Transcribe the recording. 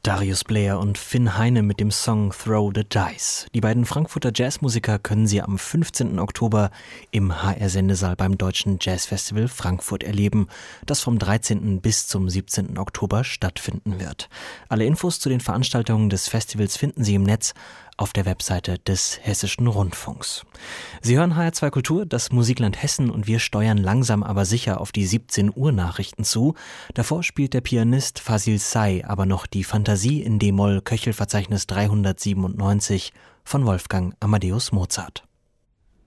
Darius Blair und Finn Heine mit dem Song Throw the Dice. Die beiden Frankfurter Jazzmusiker können Sie am 15. Oktober im HR-Sendesaal beim Deutschen Jazzfestival Frankfurt erleben, das vom 13. bis zum 17. Oktober stattfinden wird. Alle Infos zu den Veranstaltungen des Festivals finden Sie im Netz auf der Webseite des Hessischen Rundfunks. Sie hören HR2 Kultur, das Musikland Hessen, und wir steuern langsam aber sicher auf die 17 Uhr Nachrichten zu. Davor spielt der Pianist Fazil Say aber noch die Fantasie in D-Moll, Köchelverzeichnis 397 von Wolfgang Amadeus Mozart.